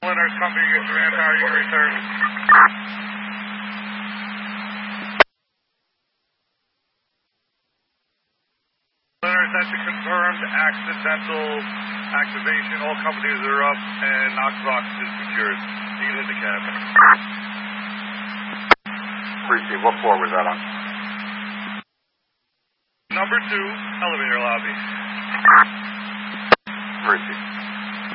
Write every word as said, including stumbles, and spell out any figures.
Leonard's company, get your manpower, you can return. Leonard, that's a confirmed accidental activation. All companies are up and Knoxbox is secured. You can hit the cab. Receive. What floor was that on? Number two, elevator lobby. Receive.